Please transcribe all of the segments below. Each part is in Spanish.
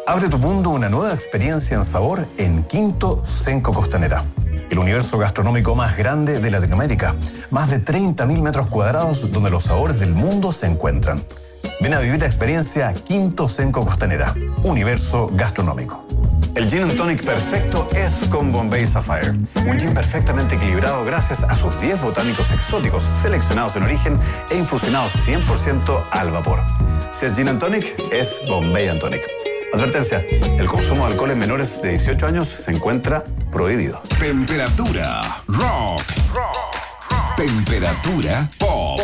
Abre tu mundo a una nueva experiencia en sabor en Quinto Cenco Costanera, el universo gastronómico más grande de Latinoamérica. Más de 30.000 metros cuadrados donde los sabores del mundo se encuentran. Ven a vivir la experiencia Quinto Cenco Costanera, universo gastronómico. El Gin and Tonic perfecto es con Bombay Sapphire. Un gin perfectamente equilibrado gracias a sus 10 botánicos exóticos seleccionados en origen e infusionados 100% al vapor. Si es Gin and Tonic, es Bombay and Tonic. Advertencia, el consumo de alcohol en menores de 18 años se encuentra prohibido. Temperatura rock. Temperatura pop.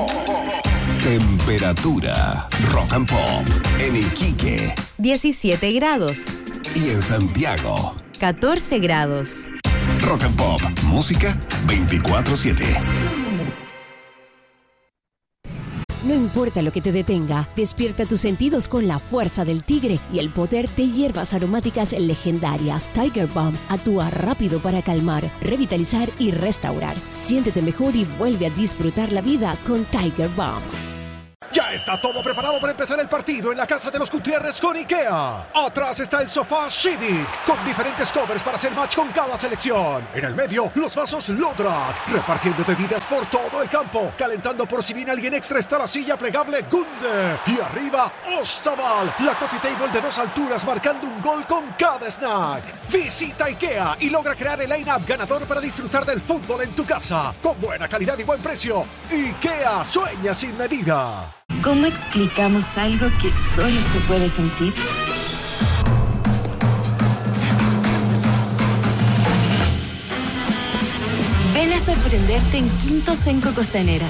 Temperatura rock and pop. En Iquique, 17 grados. Y en Santiago, 14 grados. Rock and pop, música 24/7. No importa lo que te detenga, despierta tus sentidos con la fuerza del tigre y el poder de hierbas aromáticas legendarias. Tiger Balm actúa rápido para calmar, revitalizar y restaurar. Siéntete mejor y vuelve a disfrutar la vida con Tiger Balm. Ya está todo preparado para empezar el partido en la casa de los Gutiérrez con IKEA. Atrás está el sofá Civic, con diferentes covers para hacer match con cada selección. En el medio, los vasos Lodrat, repartiendo bebidas por todo el campo. Calentando por si viene alguien extra está la silla plegable Gunde. Y arriba, Ostaval, la coffee table de 2 alturas marcando un gol con cada snack. Visita IKEA y logra crear el line-up ganador para disfrutar del fútbol en tu casa. Con buena calidad y buen precio. IKEA sueña sin medida. ¿Cómo explicamos algo que solo se puede sentir? Ven a sorprenderte en Quinto Cenco Costanera,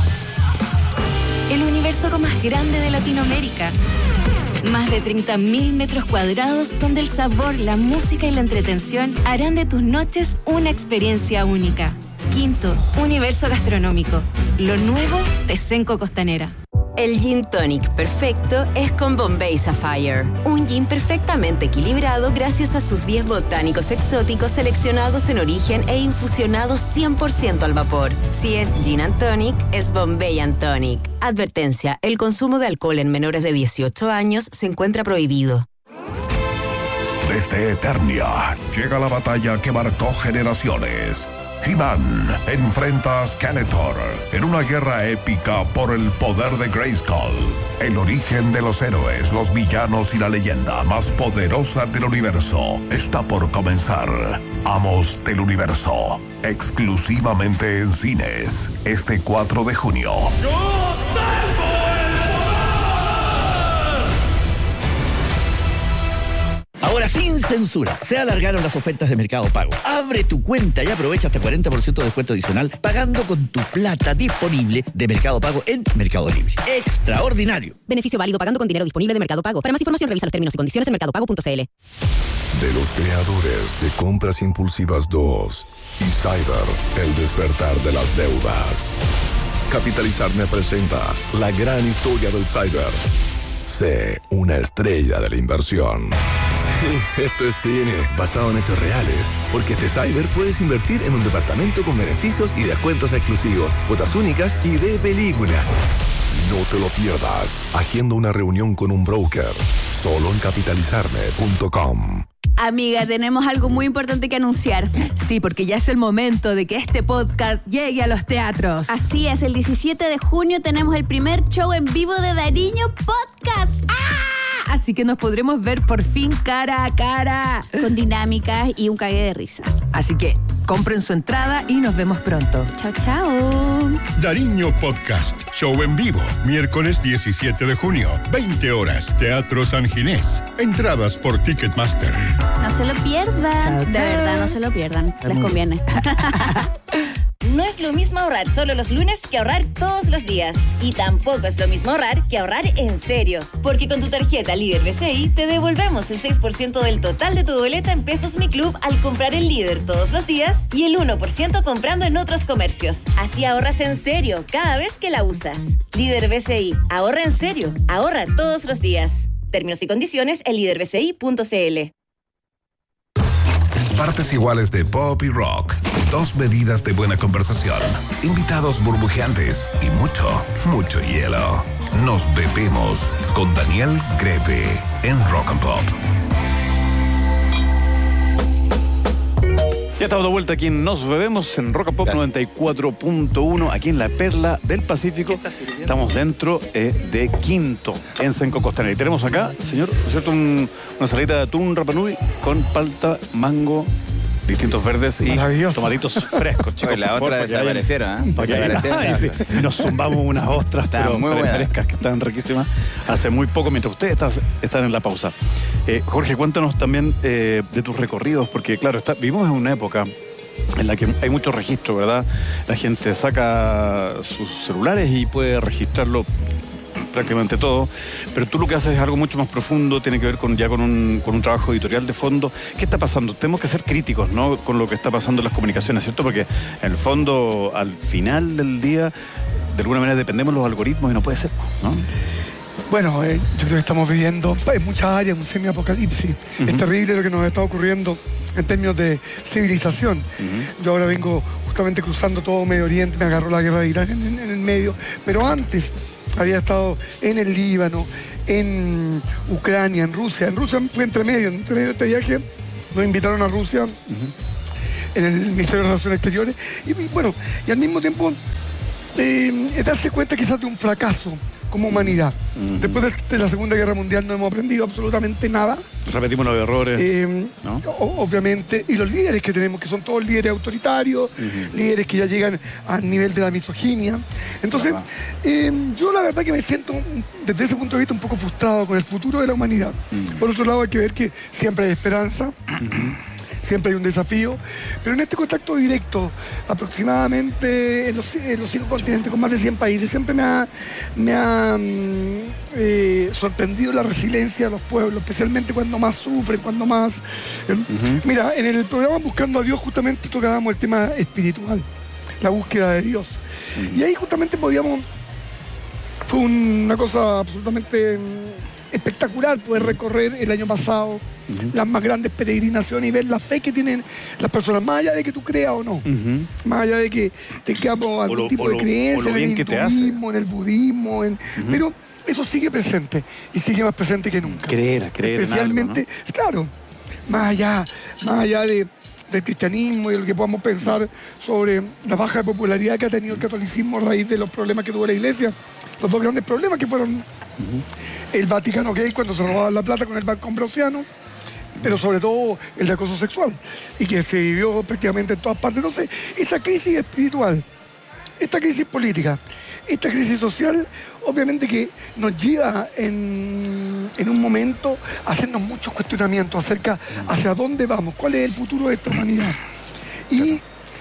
el universo más grande de Latinoamérica. Más de 30.000 metros cuadrados donde el sabor, la música y la entretención harán de tus noches una experiencia única. Quinto, universo gastronómico. Lo nuevo de Cenco Costanera. El Gin Tonic perfecto es con Bombay Sapphire. Un gin perfectamente equilibrado gracias a sus 10 botánicos exóticos seleccionados en origen e infusionados 100% al vapor. Si es Gin and Tonic, es Bombay and Tonic. Advertencia, el consumo de alcohol en menores de 18 años se encuentra prohibido. Desde Eternia llega la batalla que marcó generaciones. He-Man enfrenta a Skeletor en una guerra épica por el poder de Grayskull. El origen de los héroes, los villanos y la leyenda más poderosa del universo está por comenzar. Amos del Universo, exclusivamente en cines, este 4 de junio. Ahora sin censura, se alargaron las ofertas de Mercado Pago. Abre tu cuenta y aprovecha hasta 40% de descuento adicional pagando con tu plata disponible de Mercado Pago en Mercado Libre. ¡Extraordinario! Beneficio válido pagando con dinero disponible de Mercado Pago. Para más información revisa los términos y condiciones en mercadopago.cl. De los creadores de Compras Impulsivas 2 y Cyber, el despertar de las deudas. Capitalizarme presenta la gran historia del Cyber. Sé una estrella de la inversión. Sí, esto es cine, basado en hechos reales. Porque este Cyber puedes invertir en un departamento con beneficios y descuentos exclusivos, cuotas únicas y de película. No te lo pierdas. Agenda una reunión con un broker. Solo en capitalizarme.com. Amiga, tenemos algo muy importante que anunciar. Sí, porque ya es el momento de que este podcast llegue a los teatros. Así es, el 17 de junio tenemos el primer show en vivo de Dariño Podcast. Así que nos podremos ver por fin cara a cara. Con dinámicas y un cague de risa. Así que compren su entrada y nos vemos pronto. Chao, chao. Dariño Podcast, show en vivo, miércoles 17 de junio, 20 horas, Teatro San Ginés. Entradas por Ticketmaster. No se lo pierdan. Chao, chao. De verdad, no se lo pierdan. Les conviene. No es lo mismo ahorrar solo los lunes que ahorrar todos los días. Y tampoco es lo mismo ahorrar que ahorrar en serio. Porque con tu tarjeta Líder BCI te devolvemos el 6% del total de tu boleta en Pesos Mi Club al comprar en Líder todos los días y el 1% comprando en otros comercios. Así ahorras en serio cada vez que la usas. Líder BCI. Ahorra en serio. Ahorra todos los días. Términos y condiciones en liderbci.cl. Partes iguales de pop y rock, 2 medidas de buena conversación, invitados burbujeantes y mucho, mucho hielo. Nos bebemos con Daniel Greve en Rock and Pop. Ya estamos de vuelta aquí en Nos Bebemos en Rock and Pop 94.1, aquí en la Perla del Pacífico. Estamos dentro de Quinto, en Senco Costanera. Y tenemos acá, señor, ¿cierto? Una salita de atún Rapanui con palta, mango, distintos verdes y tomatitos frescos, chicos. La otra desaparecieron, ¿eh? Sí. Nos zumbamos unas ostras, pero muy frescas, que están riquísimas, hace muy poco, mientras ustedes están en la pausa. Jorge, cuéntanos también de tus recorridos, porque claro, vivimos en una época en la que hay mucho registro, ¿verdad? La gente saca sus celulares y puede registrarlo prácticamente todo, pero tú lo que haces es algo mucho más profundo, tiene que ver con un trabajo editorial de fondo. ¿Qué está pasando? Tenemos que ser críticos, ¿no?, con lo que está pasando en las comunicaciones, ¿cierto? Porque en el fondo, al final del día, de alguna manera dependemos de los algoritmos y no puede ser, ¿no? Bueno, yo creo que estamos viviendo en muchas áreas un semi-apocalipsis. Es terrible lo que nos está ocurriendo en términos de civilización. Yo ahora vengo justamente cruzando todo Medio Oriente, me agarró la guerra de Irán en el medio, pero antes había estado en el Líbano, en Ucrania, en Rusia. En Rusia fue entre medio de este viaje, nos invitaron a Rusia en el Ministerio de Relaciones Exteriores. Y bueno, y al mismo tiempo darse cuenta quizás de un fracaso como humanidad. Después de la Segunda Guerra Mundial no hemos aprendido absolutamente nada. Repetimos los errores, ¿no? Obviamente, y los líderes que tenemos, que son todos líderes autoritarios, líderes que ya llegan al nivel de la misoginia. Entonces, yo la verdad que me siento, desde ese punto de vista, un poco frustrado con el futuro de la humanidad. Por otro lado, hay que ver que siempre hay esperanza. Siempre hay un desafío, pero en este contacto directo, aproximadamente en los 5 continentes, con más de 100 países, siempre me ha sorprendido la resiliencia de los pueblos, especialmente cuando más sufren, cuando más... Mira, en el programa Buscando a Dios justamente tocábamos el tema espiritual, la búsqueda de Dios. Y ahí justamente fue una cosa absolutamente espectacular poder recorrer el año pasado las más grandes peregrinaciones y ver la fe que tienen las personas, más allá de que tú creas o no, más allá de que tengamos algún tipo de creencia en el hinduismo, en el budismo, pero eso sigue presente y sigue más presente que nunca. Creer especialmente, en algo, ¿no? Claro, más allá del cristianismo y de lo que podamos pensar sobre la baja de popularidad que ha tenido el catolicismo a raíz de los problemas que tuvo la Iglesia. Los dos grandes problemas que fueron el Vaticano Gay, cuando se robaban la plata con el Banco Ambrosiano, pero sobre todo el de acoso sexual, y que se vivió prácticamente en todas partes. Entonces, esa crisis espiritual, esta crisis política, esta crisis social, obviamente que nos lleva en un momento a hacernos muchos cuestionamientos acerca hacia dónde vamos, cuál es el futuro de esta humanidad. Y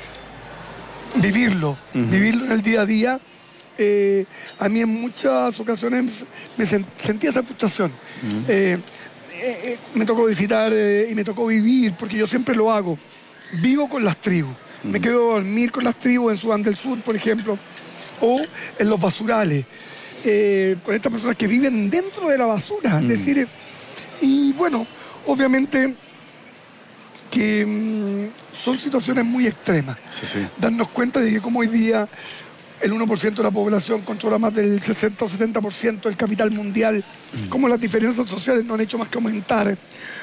vivirlo en el día a día. A mí en muchas ocasiones me sentía esa frustración. Me tocó visitar y me tocó vivir, porque yo siempre lo hago. Vivo con las tribus. Me quedo a dormir con las tribus en Sudán del Sur, por ejemplo, o en los basurales, con estas personas que viven dentro de la basura. Es decir, y bueno, obviamente que son situaciones muy extremas. Darnos cuenta de que como hoy día el 1% de la población controla más del 60 o 70% del capital mundial, cómo las diferencias sociales no han hecho más que aumentar,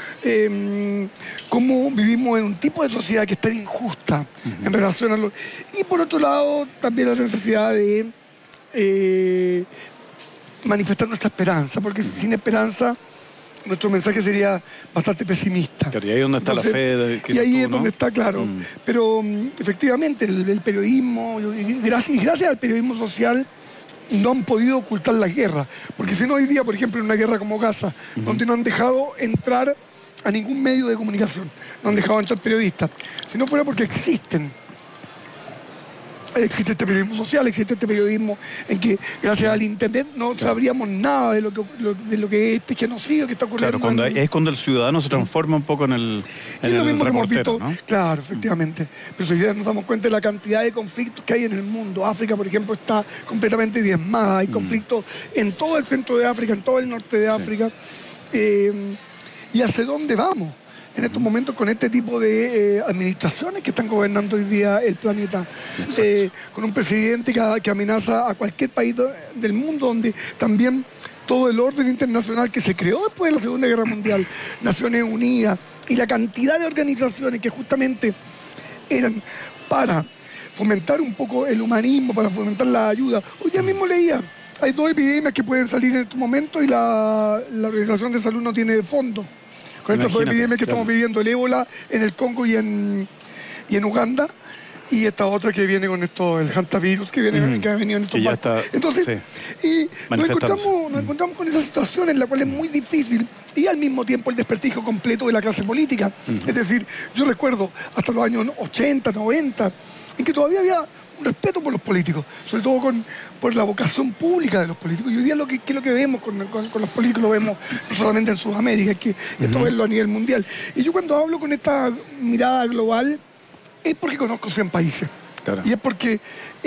cómo vivimos en un tipo de sociedad que es tan injusta en relación a lo... Y por otro lado, también la necesidad de manifestar nuestra esperanza, porque sin esperanza nuestro mensaje sería bastante pesimista. Claro, y ahí es donde está la fe. Y ahí es donde está, claro. Pero efectivamente el periodismo, y gracias al periodismo social, no han podido ocultar la guerra. Porque si no, hoy día, por ejemplo, en una guerra como Gaza, donde no han dejado entrar a ningún medio de comunicación, no han dejado entrar periodistas. Si no fuera porque existe este periodismo social, existe este periodismo en que gracias al internet no sabríamos nada de lo que es este genocidio que está ocurriendo. Claro, es cuando el ciudadano se transforma un poco en el lo mismo que hemos reportero, visto, ¿no? Claro, efectivamente. Pero hoy día nos damos cuenta de la cantidad de conflictos que hay en el mundo. África, por ejemplo, está completamente diezmada. Hay conflictos en todo el centro de África, en todo el norte de África. ¿Y hacia dónde vamos? en estos momentos con este tipo de administraciones que están gobernando hoy día el planeta. Con un presidente que amenaza a cualquier país del mundo, donde también todo el orden internacional que se creó después de la Segunda Guerra Mundial, Naciones Unidas, y la cantidad de organizaciones que justamente eran para fomentar un poco el humanismo, para fomentar la ayuda. Hoy día mismo leía, hay 2 epidemias que pueden salir en estos momentos y la Organización de Salud no tiene fondo. Con estas 2 epidemias que estamos viviendo, el ébola en el Congo y en Uganda, y esta otra que viene con esto, el hantavirus que ha venido en estos países. Entonces, y nos encontramos con esa situación en la cual es muy difícil, y al mismo tiempo el desprestigio completo de la clase política. Es decir, yo recuerdo hasta los años 80, 90, en que todavía había un respeto por los políticos, sobre todo por la vocación pública de los políticos. Y hoy día lo que vemos con los políticos lo vemos no solamente en Sudamérica, es que esto verlo a nivel mundial. Y yo cuando hablo con esta mirada global, es porque conozco 100 países. Claro. Y es porque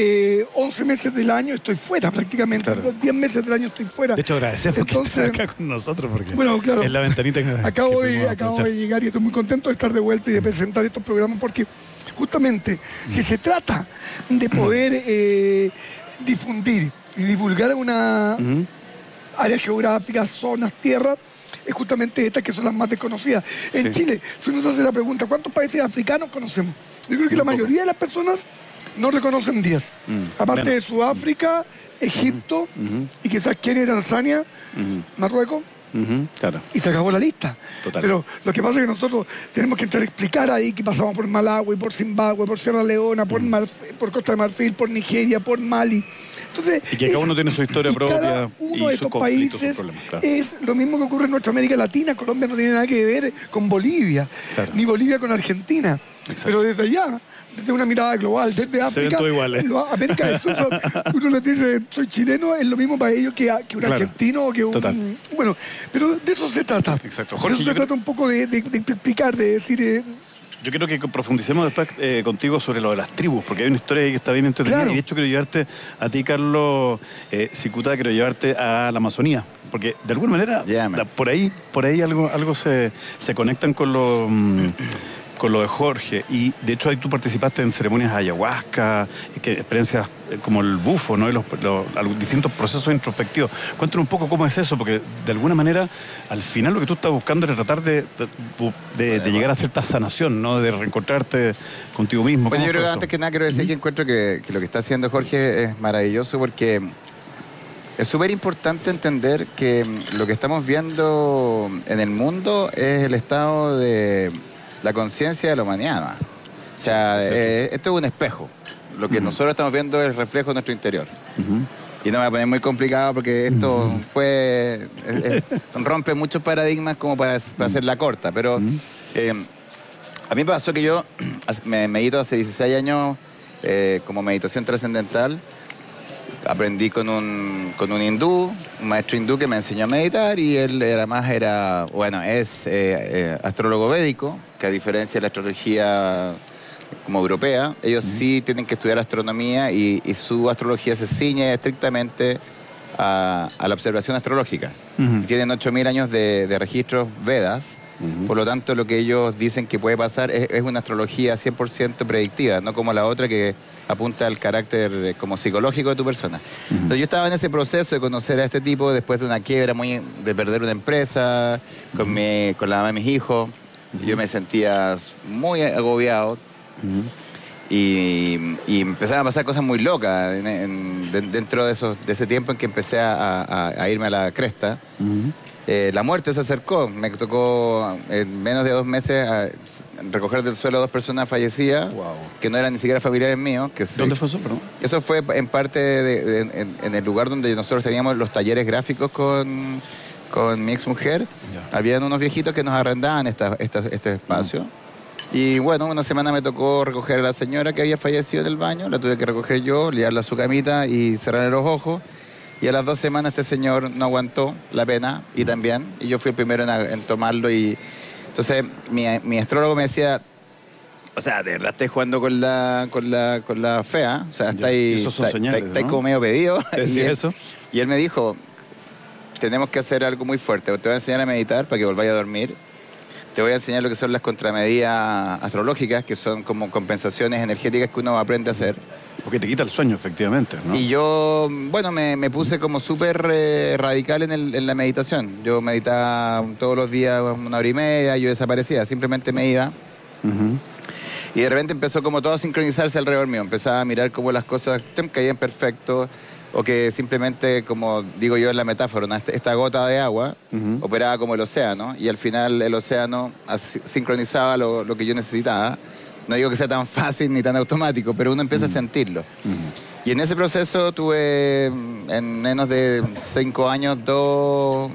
11 meses del año estoy fuera prácticamente. Claro. 10 meses del año estoy fuera. De hecho, agradecemos que estés acá con nosotros porque es la ventanita que acabo de llegar y estoy muy contento de estar de vuelta y de presentar estos programas porque justamente si se trata de poder difundir y divulgar una área geográfica, zonas, tierras, es justamente estas que son las más desconocidas. En Chile, si uno se hace la pregunta, ¿cuántos países africanos conocemos? Yo creo que la mayoría de las personas no reconocen 10. Aparte de Sudáfrica, Egipto y quizás Kenia y Tanzania, Marruecos. Claro. Y se acabó la lista. Total. Pero lo que pasa es que nosotros tenemos que entrar a explicar ahí que pasamos por Malawi, por Zimbabue, por Sierra Leona, por Costa de Marfil, por Nigeria, por Mali. Entonces, y que cada uno tiene su historia propia. Cada uno de estos países es lo mismo que ocurre en nuestra América Latina. Colombia no tiene nada que ver con Bolivia, ni Bolivia con Argentina. Exacto. Pero desde allá, desde una mirada global, desde África, América del Sur, uno les dice, soy chileno, es lo mismo para ellos que un argentino o que un... Bueno, pero de eso se trata. Exacto. Jorge, de eso se trata un poco de explicar, de decir... Yo quiero que profundicemos después contigo sobre lo de las tribus, porque hay una historia ahí que está bien entretenida. Claro. Y de hecho quiero llevarte a ti, Carlos Cicuta, quiero llevarte a la Amazonía. Porque de alguna manera, por ahí algo se conectan con lo de Jorge. Y de hecho ahí tú participaste en ceremonias de ayahuasca, experiencias como el bufo, ¿no? Y los distintos procesos introspectivos. Cuéntanos un poco cómo es eso, porque de alguna manera al final lo que tú estás buscando es tratar de llegar a cierta sanación, ¿no? De reencontrarte contigo mismo. Bueno, yo creo que antes que nada quiero decir que encuentro que lo que está haciendo Jorge es maravilloso porque es súper importante entender que lo que estamos viendo en el mundo es el estado de la conciencia de la humanidad. O sea, esto es un espejo. Lo que nosotros estamos viendo es el reflejo de nuestro interior. Y no me voy a poner muy complicado porque esto rompe muchos paradigmas como para hacerla corta. Pero a mí me pasó que yo me medito hace 16 años como meditación trascendental. Aprendí con un hindú, un maestro hindú que me enseñó a meditar y él es astrólogo védico, que a diferencia de la astrología como europea, ellos sí tienen que estudiar astronomía y su astrología se ciñe estrictamente a la observación astrológica. Y tienen 8.000 años de registros Vedas, por lo tanto lo que ellos dicen que puede pasar es una astrología 100% predictiva, no como la otra que apunta al carácter como psicológico de tu persona. Entonces yo estaba en ese proceso de conocer a este tipo después de una quiebra de perder una empresa, con la mamá de mis hijos. Yo me sentía muy agobiado y empezaban a pasar cosas muy locas dentro de ese tiempo en que empecé a irme a la cresta. La muerte se acercó, me tocó en menos de 2 meses recoger del suelo a 2 personas fallecidas, que no eran ni siquiera familiares míos. ¿Dónde fue eso? Perdón. Eso fue en parte en el lugar donde nosotros teníamos los talleres gráficos con mi exmujer. Habían unos viejitos que nos arrendaban este espacio. Y bueno, una semana me tocó recoger a la señora que había fallecido en el baño, la tuve que recoger yo, liarla a su camita y cerrarle los ojos. Y a las 2 semanas este señor no aguantó la pena y yo fui el primero en tomarlo. Y entonces mi astrólogo me decía, o sea, de verdad estáis jugando con la fea, o sea, estáis como medio pedido. Y él me dijo, tenemos que hacer algo muy fuerte, te voy a enseñar a meditar para que volváis a dormir. te voy a enseñar lo que son las contramedidas astrológicas, que son como compensaciones energéticas que uno aprende a hacer. Porque te quita el sueño, efectivamente, ¿no? Y yo, bueno, me puse como súper radical en la meditación. Yo meditaba todos los días 1 hora y media, yo desaparecía, simplemente me iba. Y de repente empezó como todo a sincronizarse alrededor mío. Empezaba a mirar cómo las cosas caían perfecto, o que simplemente, como digo yo en la metáfora, ¿no? Esta gota de agua operaba como el océano, y al final el océano sincronizaba lo que yo necesitaba. No digo que sea tan fácil ni tan automático, pero uno empieza a sentirlo. Y en ese proceso tuve, en menos de 5 años, 2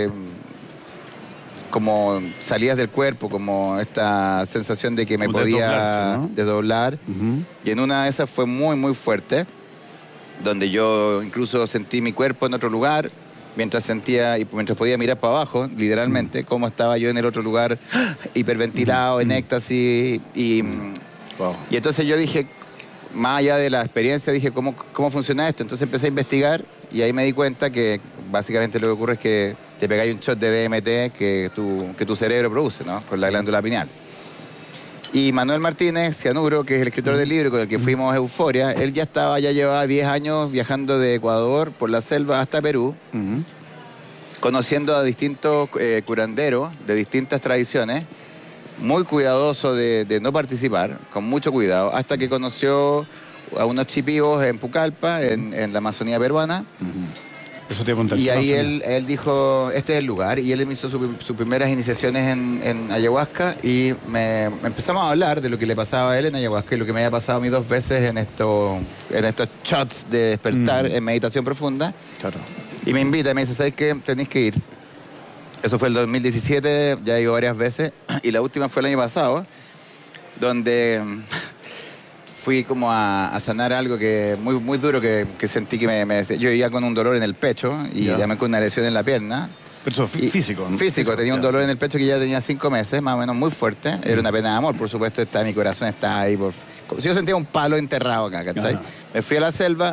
como salidas del cuerpo, como esta sensación de que me podía desdoblar. Y en una de esas fue muy, muy fuerte, donde yo incluso sentí mi cuerpo en otro lugar, mientras podía mirar para abajo, literalmente, cómo estaba yo en el otro lugar, hiperventilado, en éxtasis. Y entonces yo dije, más allá de la experiencia, dije, ¿cómo funciona esto? Entonces empecé a investigar, y ahí me di cuenta que básicamente lo que ocurre es que te pegáis un shot de DMT que tu cerebro produce, ¿no? Con la glándula pineal. Y Manuel Martínez Cianuro, que es el escritor del libro con el que fuimos a Euforia, él ya llevaba 10 años viajando de Ecuador por la selva hasta Perú, conociendo a distintos curanderos de distintas tradiciones, muy cuidadoso de no participar, con mucho cuidado, hasta que conoció a unos chipivos en Pucallpa, en la Amazonía peruana. Eso te iba a contar. Y ahí él dijo, este es el lugar, y él me hizo sus primeras iniciaciones en ayahuasca, y empezamos a hablar de lo que le pasaba a él en ayahuasca y lo que me había pasado a mí 2 veces en estos shots de despertar en meditación profunda. Claro. Y me invita y me dice, ¿sabes qué? Tenéis que ir. Eso fue el 2017, ya he ido varias veces, y la última fue el año pasado, donde fui como a sanar algo que muy, muy duro que sentí que yo vivía con un dolor en el pecho y también con una lesión en la pierna. Pero eso físico, ¿no? Físico, tenía un dolor en el pecho que ya tenía 5 meses, más o menos, muy fuerte. Era una pena de amor, por supuesto, mi corazón está ahí. Como si yo sentía un palo enterrado acá, ¿cachai? Me fui a la selva.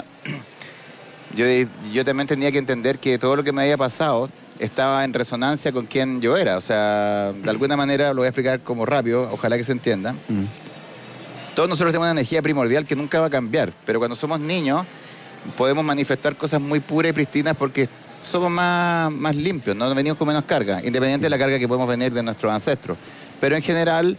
Yo también tenía que entender que todo lo que me había pasado estaba en resonancia con quien yo era. O sea, de alguna manera, lo voy a explicar como rápido, ojalá que se entienda. Todos nosotros tenemos una energía primordial que nunca va a cambiar, pero cuando somos niños podemos manifestar cosas muy puras y pristinas porque somos más limpios, no venimos con menos carga, independiente de la carga que podemos venir de nuestros ancestros. Pero en general,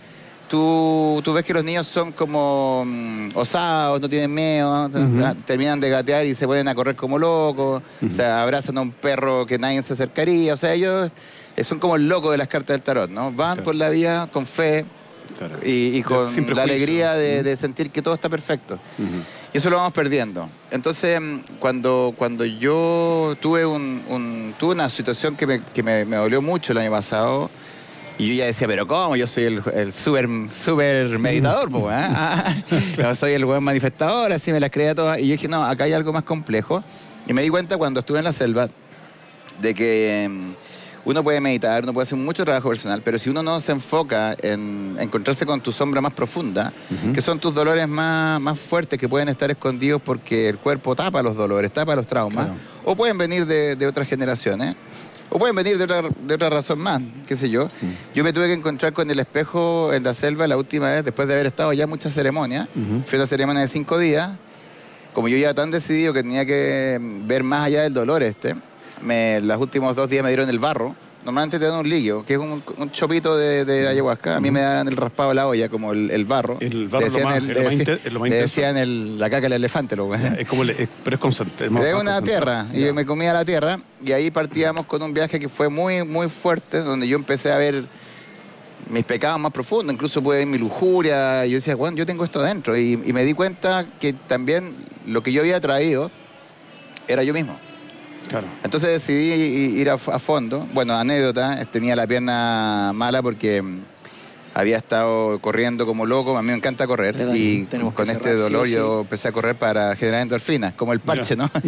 tú ves que los niños son como osados, no tienen miedo, terminan de gatear y se ponen a correr como locos, o sea, abrazan a un perro que nadie se acercaría, o sea, ellos son como el loco de las cartas del tarot, ¿no? Van por la vida con fe, y con la alegría de sentir que todo está perfecto. Y eso lo vamos perdiendo. Entonces, cuando yo tuve una situación que me dolió mucho el año pasado, y yo ya decía, pero ¿cómo? Yo soy el super meditador, pues, yo soy el buen manifestador, así me las creía todas. Y yo dije, no, acá hay algo más complejo. Y me di cuenta cuando estuve en la selva de que uno puede meditar, uno puede hacer mucho trabajo personal, pero si uno no se enfoca en encontrarse con tu sombra más profunda, que son tus dolores más fuertes que pueden estar escondidos porque el cuerpo tapa los dolores, tapa los traumas, o pueden venir de otras generaciones, o pueden venir de otra razón más, qué sé yo. Yo me tuve que encontrar con el espejo en la selva la última vez, después de haber estado ya en muchas ceremonias. Fue una ceremonia de 5 días. Como yo ya tan decidido que tenía que ver más allá del dolor los últimos 2 días me dieron el barro. Normalmente te dan un lirio, que es un chopito de ayahuasca. A mí me dan el raspado de la olla, como el barro. El barro es lo más decían la caca del elefante. Pero es constante. Es una tierra. Y yo me comía la tierra. Y ahí partíamos con un viaje que fue muy, muy fuerte, donde yo empecé a ver mis pecados más profundos. Incluso pude ver mi lujuria. Y yo decía, bueno, yo tengo esto adentro. Y me di cuenta que también lo que yo había traído era yo mismo. Claro. Entonces decidí ir a fondo. Bueno, anécdota, tenía la pierna mala porque había estado corriendo como loco. A mí me encanta correr y con este dolor yo empecé a correr para generar endorfinas, como el parche, ¿no?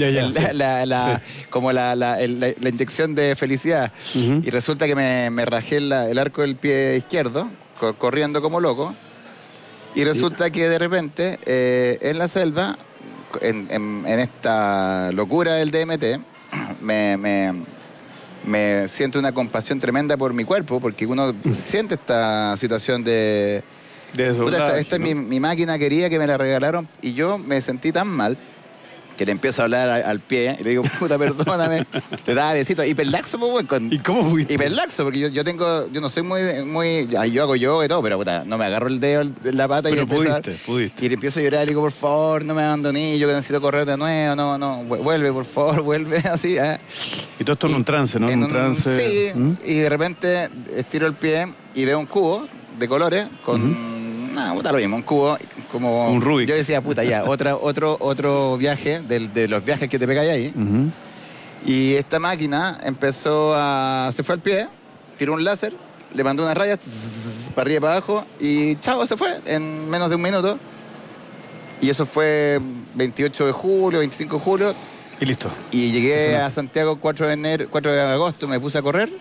Como la inyección de felicidad. Y resulta que me rajé el arco del pie izquierdo, corriendo como loco. Y resulta que de repente, en la selva, en esta locura del DMT, me me siento una compasión tremenda por mi cuerpo, porque uno siente esta situación de esta es mi máquina querida que me la regalaron, y yo me sentí tan mal que le empiezo a hablar al pie y le digo, puta, perdóname. Le daba besito. Hiperlaxo, pues, bueno. ¿Y cómo fuiste? Hiperlaxo, porque yo no soy muy yo hago yoga y todo, pero puta, no me agarro el dedo en la pata. Pero y pudiste. Y le empiezo a llorar, le digo, por favor, no me abandoné, yo que necesito correr de nuevo, no, vuelve, por favor, vuelve, así. Y todo esto en un trance, ¿no? En un trance. Sí, y de repente estiro el pie y veo un cubo de colores con... puta, lo mismo, un cubo como un Rubik. Yo decía, puta, ya, otro viaje de los viajes que te pegáis ahí. Y esta máquina se fue al pie, tiró un láser, le mandó unas rayas para arriba y para abajo y chao, se fue en menos de un minuto. Y eso fue 28 de julio, 25 de julio. Y listo. Y llegué a Santiago 4 de agosto, me puse a correr.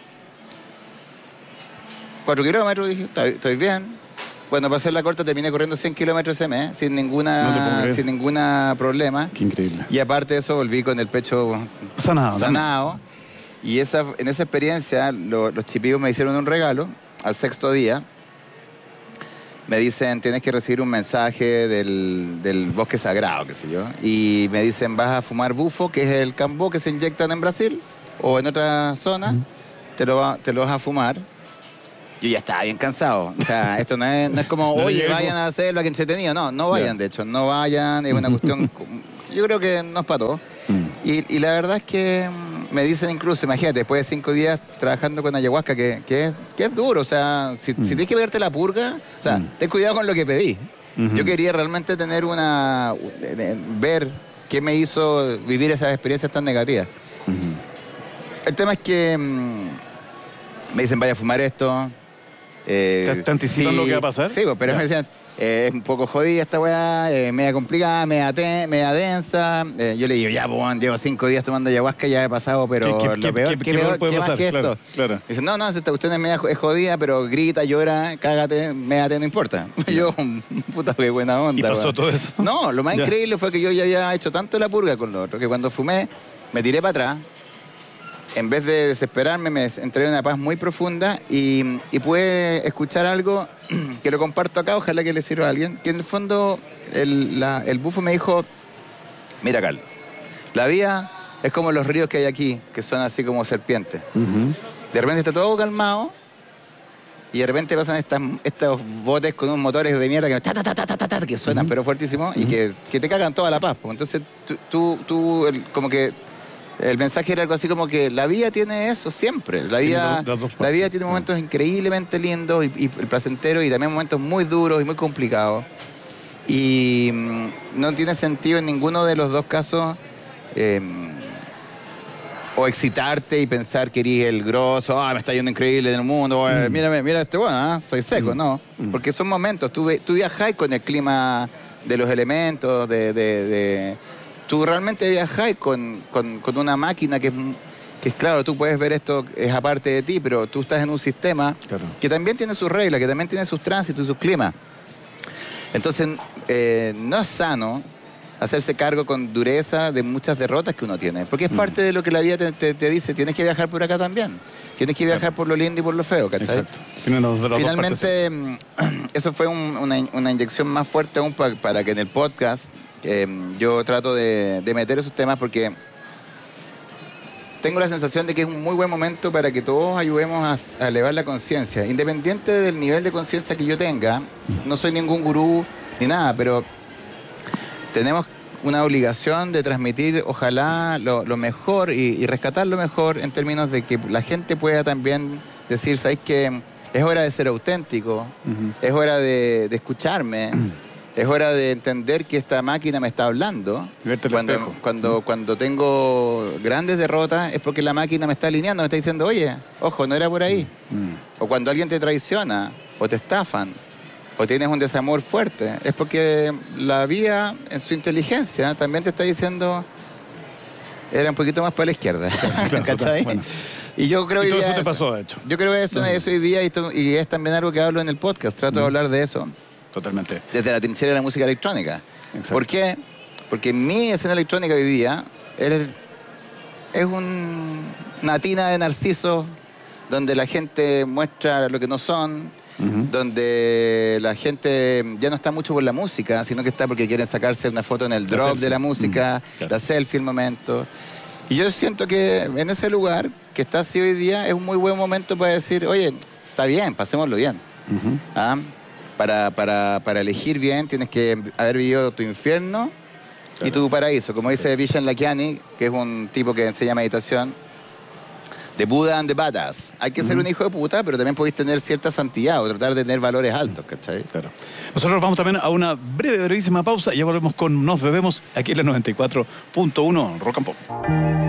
4 kilómetros, dije, estoy bien. Cuando pasé la corta terminé corriendo 100 kilómetros ese mes, sin ninguna problema. Qué increíble. Y aparte de eso volví con el pecho sanado. Y en esa experiencia los chipigos me hicieron un regalo al 6º día. Me dicen, tienes que recibir un mensaje del bosque sagrado, qué sé yo. Y me dicen, vas a fumar bufo, que es el cambó que se inyectan en Brasil o en otra zona. Te lo vas a fumar. Yo ya estaba bien cansado. O sea, esto no es como, oye, vayan a hacerlo, que entretenido. No vayan, de hecho, no vayan. Es una cuestión, yo creo que no es para todos. Y la verdad es que me dicen incluso, imagínate, después de 5 días trabajando con ayahuasca, que es duro. O sea, si tienes que pegarte la purga, o sea, ten cuidado con lo que pedí. Yo quería realmente tener ver qué me hizo vivir esas experiencias tan negativas. El tema es que me dicen, vaya a fumar esto. ¿Te anticipan lo que va a pasar? Sí, pero me decían, es un poco jodida esta weá, media complicada, media densa. Yo le digo, ya, pues, llevo 5 días tomando ayahuasca, ya he pasado, pero lo peor, ¿qué más que esto? Claro. Dicen, no, esta cuestión es jodida, pero grita, llora, cágate, méate, no importa. Yo, puta, qué buena onda. ¿Y pasó weá. todo eso? No, lo más increíble fue que yo ya había hecho tanto la purga con lo otro, que cuando fumé, me tiré para atrás. En vez de desesperarme, me entré en una paz muy profunda y pude escuchar algo que lo comparto acá, ojalá que le sirva a alguien, que en el fondo el bufo me dijo, mira, Carlos, la vida es como los ríos que hay aquí, que son así como serpientes. De repente está todo calmado y de repente pasan estos botes con unos motores de mierda que suenan pero fuertísimo y que te cagan toda la paz. Entonces tú como que el mensaje era algo así como que la vida tiene eso siempre. La vida tiene momentos increíblemente lindos y placenteros y también momentos muy duros y muy complicados. Y no tiene sentido en ninguno de los dos casos o excitarte y pensar que eres el grosso, me está yendo increíble en el mundo, mira soy seco, no. Porque son momentos, tú viajás con el clima de los elementos, tú realmente viajás con una máquina que es claro, tú puedes ver esto, es aparte de ti, pero tú estás en un sistema que también tiene sus reglas, que también tiene sus tránsitos y sus climas. Entonces, no es sano hacerse cargo con dureza de muchas derrotas que uno tiene, porque es parte de lo que la vida te dice, tienes que viajar por acá también, tienes que viajar por lo lindo y por lo feo, ¿cachai? Finalmente, eso fue una inyección más fuerte aún para que en el podcast yo trato de meter esos temas, porque tengo la sensación de que es un muy buen momento para que todos ayudemos a elevar la conciencia, independiente del nivel de conciencia que yo tenga. No soy ningún gurú ni nada, pero tenemos una obligación de transmitir, ojalá, lo mejor y rescatar lo mejor en términos de que la gente pueda también decir, ¿sabes qué? Es hora de ser auténtico, es hora de escucharme, es hora de entender que esta máquina me está hablando. Cuando tengo grandes derrotas es porque la máquina me está alineando, me está diciendo, oye, ojo, no era por ahí. O cuando alguien te traiciona, o te estafan, o tienes un desamor fuerte, es porque la vida, en su inteligencia, también te está diciendo, era un poquito más para la izquierda. ¿Cachai? Bueno. Y yo creo que eso te pasó, de hecho. Yo creo que eso hoy día, y es también algo que hablo en el podcast, trato de hablar de eso. Totalmente. Desde la trinchera de la música electrónica. Exacto. ¿Por qué? Porque mi escena electrónica hoy día es una tina de narciso, donde la gente muestra lo que no son, donde la gente ya no está mucho por la música, sino que está porque quieren sacarse una foto en el drop de la música, la selfie, el momento. Y yo siento que en ese lugar que está así hoy día es un muy buen momento para decir, oye, está bien, pasémoslo bien. Para elegir bien tienes que haber vivido tu infierno y tu paraíso. Como dice Vishen Lakhiani, que es un tipo que enseña meditación, The Buddha and the Badass. Hay que ser un hijo de puta, pero también podéis tener cierta santidad o tratar de tener valores altos, ¿cachai? Claro. Nosotros vamos también a una brevísima pausa y ya volvemos con Nos Bebemos aquí en la 94.1 Rock and Pop.